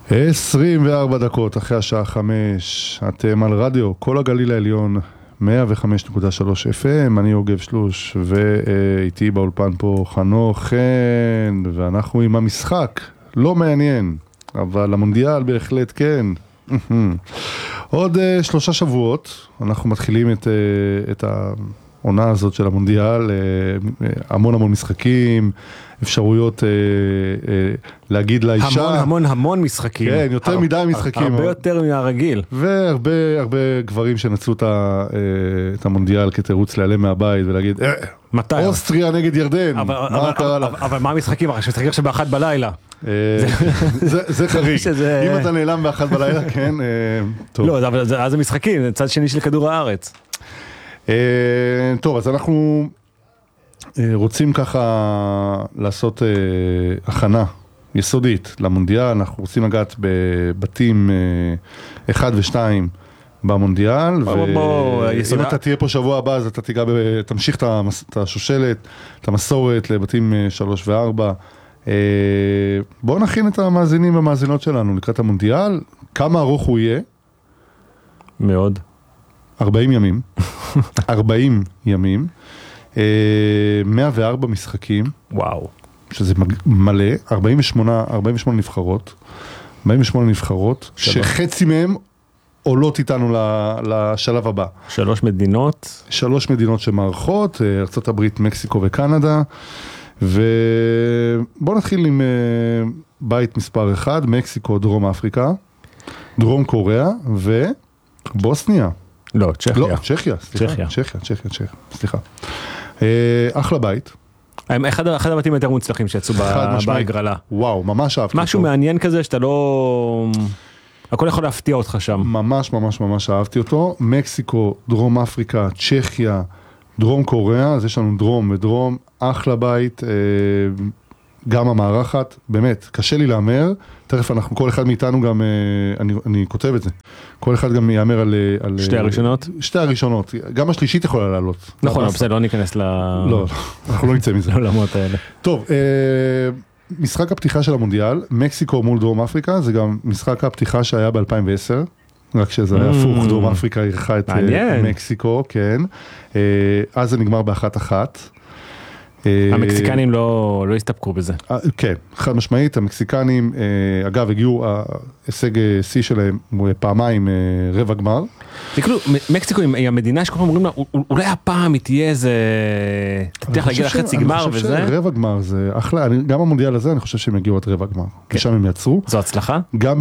24 דקות אחרי השעה 5, אתם על רדיו, כל הגליל העליון, 105.3 FM, אני יוגב שלוש, ואיתי באולפן פה חנוך חן, ואנחנו עם המשחק, לא מעניין, אבל המונדיאל בהחלט כן. עוד 3 שבועות, אנחנו מתחילים את העונה הזאת של המונדיאל, המון משחקים, אפשרויות להגיד לאישה. המון משחקים. כן, יותר מדי משחקים. הרבה יותר מהרגיל. והרבה גברים שנצלו את המונדיאל כתירוץ להיעלם מהבית ולהגיד, מתי? אוסטריה נגד ירדן, מה קרה לך? אבל מה המשחקים? משחקים עכשיו ב1 בלילה. זה חריג. אם אתה נעלם ב1 בלילה, כן, טוב. לא, אבל אז המשחקים, זה צד שני של כדור הארץ. טוב, אז אנחנו רוצים ככה לעשות הכנה יסודית למונדיאל, אנחנו רוצים לגעת בבתים 1 ו2 במונדיאל, ואם אתה תהיה פה שבוע הבא, אז אתה תמשיך את השושלת, את המסורת לבתים 3 ו4. בואו נכין את המאזינים והמאזינות שלנו לקראת המונדיאל, כמה ארוך הוא יהיה? מאוד. 40 ימים. 40 ימים. 104 משחקים. וואו. שזה מלא. 48 נבחרות. 48 נבחרות, שחצי מהם עולות איתנו לשלב הבא. 3 מדינות. 3 מדינות שמערכות, ארצות הברית, מקסיקו וקנדה. ובואו נתחיל עם בית מספר 1, מקסיקו, דרום אפריקה, דרום קוריאה ובוסניה. לא, צ'כיה. לא, צ'כיה, סליחה. אחלה בית. אחד הבתים יותר מוצלחים שיצאו בהגרלה. וואו, ממש אהבתי אותו. משהו מעניין כזה שאתה לא... הכל יכול להפתיע אותך שם. ממש אהבתי אותו. מקסיקו, דרום אפריקה, צ'כיה, דרום קוריאה, אז יש לנו דרום ודרום, אחלה בית, גם המערכת, באמת, קשה לי לאמר, תכף אנחנו, כל אחד מאיתנו גם, אני כותב את זה, כל אחד גם יאמר על... שתי הראשונות? שתי הראשונות, גם השלישית יכולה לעלות. נכון, בסדר, לא ניכנס לא, אנחנו לא נצא מזה. לעולמות האלה. טוב, משחק הפתיחה של המונדיאל, מקסיקו מול דרום אפריקה, זה גם משחק הפתיחה שהיה ב-2010, רק שזה היה הפוך, דרום אפריקה אירחה את מקסיקו, כן. אז זה נגמר ב1-1. המקסיקנים לא הסתפקו בזה. כן, חד משמעית, המקסיקנים, אגב, הגיעו, הישג C שלהם פעמיים רבע גמר. זה כאילו, מקסיקו היא המדינה שכל פעם אומרים לה, אולי הפעם היא תהיה איזה, תתחיל להגיע לחצי גמר וזה. אני חושב שרבע גמר זה אחלה, גם המונדיאל הזה אני חושב שהם הגיעו עד רבע גמר, ושם הם יצרו. זו הצלחה? גם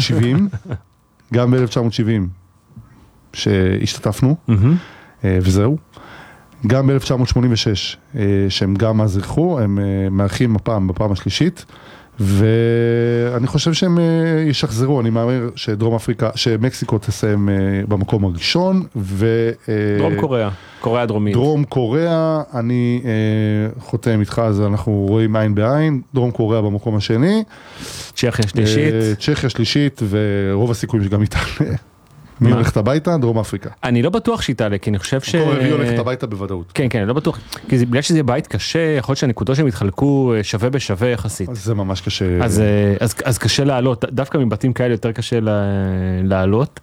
ב-1970, שהשתתפנו, וזהו. גם ב-1986, שהם גם אז זכו, הם מארחים בפעם השלישית, ואני חושב שהם ישחזרו, אני מאמר שדרום אפריקה, שמקסיקו תסיים במקום הראשון, דרום קוריאה, קוריאה הדרומית. דרום קוריאה, אני חותם איתך, אז אנחנו רואים עין בעין, דרום קוריאה במקום השני. צ'כיה שלישית. צ'כיה שלישית, ורוב הסיכויים שגם איתה. מי הולכת הביתה? דרום אפריקה. אני לא בטוח שהיא תעלה, כי אני חושב ש... כל רביעי הולכת הביתה בוודאות. כן, אני לא בטוח. כי בגלל שזה בית קשה, יכול להיות שהנקודות שהם התחלקו שווה בשווה יחסית. אז זה ממש קשה. אז קשה לעלות. דווקא מבתים כאלה יותר קשה לעלות.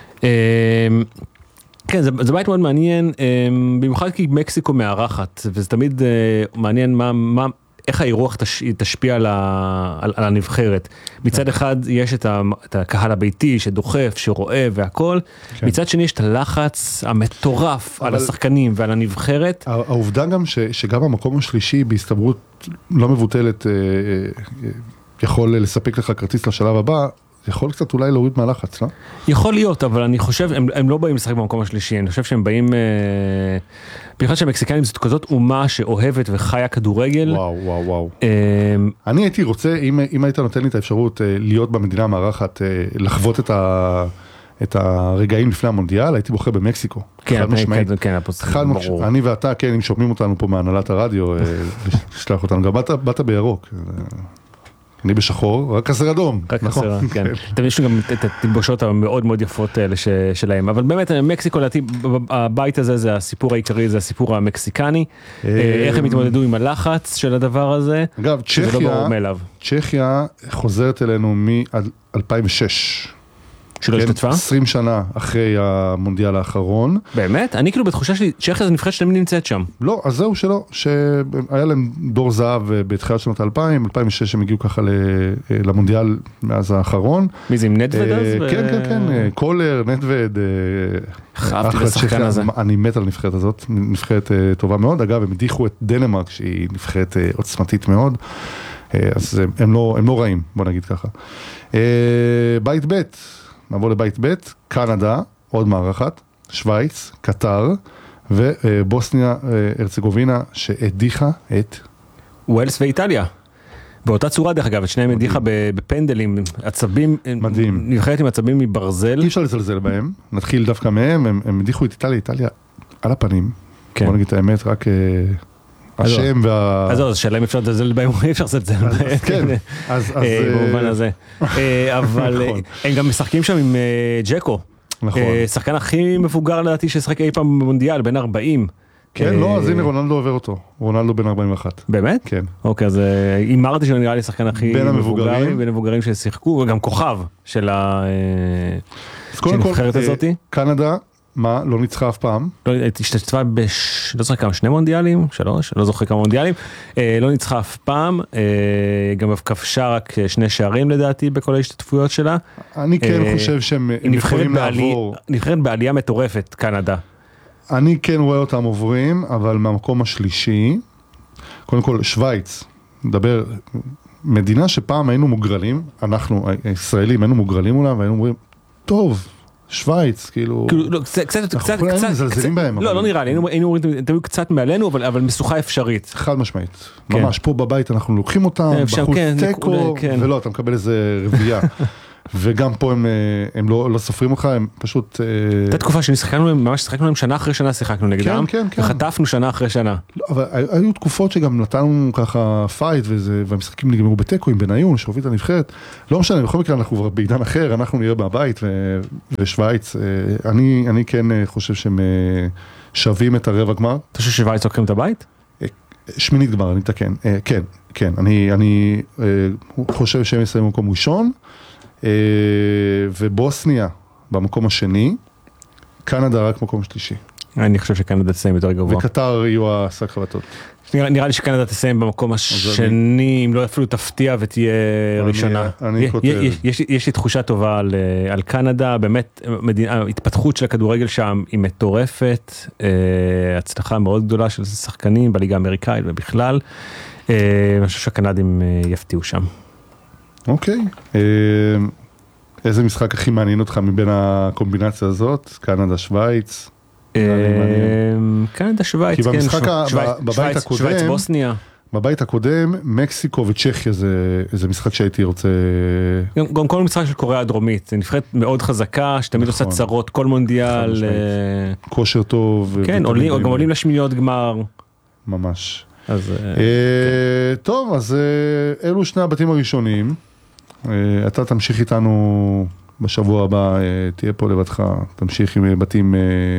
כן, זה בית מאוד מעניין, במיוחד כי מקסיקו מארחת, וזה תמיד מעניין איך האירוח תשפיע על הנבחרת. מצד אחד יש את הקהל הביתי שדוחף, שרואה והכל, מצד שני יש את הלחץ המטורף על השחקנים ועל הנבחרת. העובדה גם שגם המקום השלישי בהסתברות לא מבוטלת יכול לספק לך כרטיס לשלב הבא, יכול קצת אולי להוריד מהלחץ, לא? יכול להיות, אבל אני חושב, הם לא באים לשחק במקום השלישי, אני חושב שהם באים, במיוחד שהמקסיקנים זאת כזאת אומה שאוהבת וחיה כדורגל. וואו. אני הייתי רוצה, אם היית נותן לי את האפשרות להיות במדינה המארחת, לחוות את הרגעים לפני המונדיאל, הייתי בוחר במקסיקו. כן, ברור. אני ואתה, כן, אם שומעים אותנו פה מהנהלת הרדיו, שלח אותנו, גם באת בירוק. אני בשחור, רק חסר אדום. רק חסר, כן. תמיד יש גם את התלבושות המאוד מאוד יפות האלה שלהם, אבל באמת מקסיקו, הבית הזה זה הסיפור העיקרי, זה הסיפור המקסיקני, איך הם התמודדו עם הלחץ של הדבר הזה, אגב, צ'כיה חוזרת אלינו מ-2006. שלא השתתפה? 20 שנה אחרי המונדיאל האחרון. באמת? אני כאילו בתחושה שלי, צ'כיה זה נבחרת שתמיד נמצאת שם. לא, אז זהו שלא, שהיה להם דור זהב בתחילת שנות 2000, 2006 הם הגיעו ככה למונדיאל מאז האחרון. מי זה, עם נדווד אז? כן, כן, כן, קולר, נדווד. חייבתי לשחקן הזה. אני מת על הנבחרת הזאת, נבחרת טובה מאוד. אגב, הם הדיחו את דנמרק, שהיא נבחרת עוצמתית מאוד. אז הם לא רעים, בוא נגיד ככה. בית ב' נעבור לבית ב', קנדה, עוד מארחת, שוויץ, קטר, ובוסניה, הרצגובינה, שהדיחה את... ווילס ואיטליה. באותה צורה דרך אגב, את שניהם הדיחה בפנדלים, עצבים, מדהים. נבחרת עם עצבים מברזל. אי אפשר לזלזל בהם, נתחיל דווקא מהם, הם הדיחו את איטליה על הפנים. בוא נגיד את האמת, רק... השם אז השאלה אם אפשר לזלזל בהם, אי אפשר לזלזל בהם. כן, אז... במובן הזה. אבל הם גם משחקים שם עם ג'קו. נכון. שחקן הכי מבוגר לדעתי ששחק אי פעם במונדיאל, בין 40. כן, לא, אז הנה רונלדו עובר אותו. רונלדו בן 41. באמת? כן. אוקיי, אז אמרתי שהוא נראה לי שחקן הכי מבוגרים. בין המבוגרים ששיחקו, וגם כוכב של הנבחרת הזאת. קנדה, מה? לא ניצחה אף פעם. השתתפה לא זוכר כמה, 2 מונדיאלים? 3? לא זוכר כמה מונדיאלים. לא ניצחה אף פעם. גם כבשה רק 2 שערים לדעתי בכל ההשתתפויות שלה. אני כן חושב שהם יכולים לעבור. נבחרת בעלייה מטורפת, קנדה. אני כן רואה אותם עוברים, אבל מהמקום השלישי, קודם כל שוויץ, מדבר, מדינה שפעם היינו מוגרלים, אנחנו הישראלים היינו מוגרלים מולה, והיינו אומרים, טוב, שוויץ, כאילו... קצת... מזלזלים בהם. לא נראה לי, היינו אומרים, תביאו קצת מעלינו, אבל משוכה אפשרית. חד משמעית. ממש, פה בבית אנחנו לוקחים אותם, בחוץ טקו, ולא, אתה מקבל איזה רבייה. וגם פה הם לא סופרים אותך, הם פשוט... הייתה תקופה ממש שיחקנו להם שנה אחרי שנה שיחקנו נגדם, וחטפנו שנה אחרי שנה. לא, אבל היו תקופות שגם נתנו ככה פייט, והמשחקים נגמרו בטקו עם בניון, שהוביל את הנבחרת. לא משנה, בכל מקרה אנחנו כבר בעידן אחר, אנחנו נראה מהבית, ושוויץ, אני כן חושב שהם שווים את הרבע גמר. אתה חושב שוויץ לוקחים את הבית? שמינית גמר, אני מתקן. כן, אני חושב שהם יסיימו במקום ראשון, ובוסניה במקום השני, קנדה רק מקום שלישי. אני חושב שקנדה תסיים יותר גבוה. וקטר יהיו השק חבטות. נראה לי שקנדה תסיים במקום השני, אם לא אפילו תפתיע ותהיה ראשונה. יש לי תחושה טובה על קנדה, באמת ההתפתחות של הכדורגל שם היא מטורפת, הצלחה מאוד גדולה של שחקנים בליגה האמריקאית ובכלל, אני חושב שהקנדים יפתיעו שם. אוקיי, איזה משחק הכי מעניין אותך מבין הקומבינציה הזאת? קנדה, שוויץ? קנדה, שוויץ, כי במשחק בבית הקודם, שוויץ, בוסניה. בבית הקודם, מקסיקו וצ'כיה זה משחק שהייתי רוצה... גם כל משחק של קוריאה הדרומית, זה נבחרת מאוד חזקה, שתמיד עושה צרות, כל מונדיאל. כושר טוב. כן, גם עולים לשמיניות גמר. ממש. טוב, אז אלו שני הבתים הראשונים. אתה תמשיך איתנו בשבוע הבא, תהיה פה לבדך, תמשיך עם בתים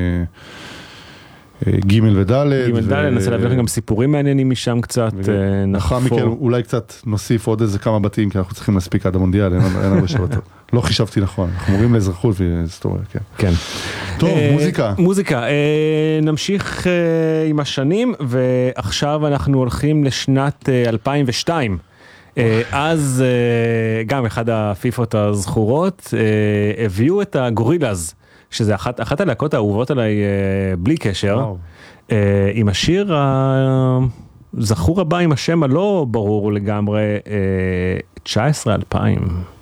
ג' וד'. ננסה להביא לכם גם סיפורים מעניינים משם קצת. נחם מכן, אולי קצת נוסיף עוד איזה כמה בתים, כי אנחנו צריכים להספיק עד המונדיאל, אין הרבה שבתות. לא חישבתי נכון, אנחנו מורים לאזרחות והיסטוריה, כן. כן. טוב, מוזיקה. מוזיקה, נמשיך עם השנים, ועכשיו אנחנו הולכים לשנת 2002. אז גם אחד הפיפות הזכורות, הביאו את הגורילאז, שזה אחת הלהקות האהובות עליי בלי קשר, עם השיר הזכור הבא עם השם הלא ברור לגמרי, 19,2000.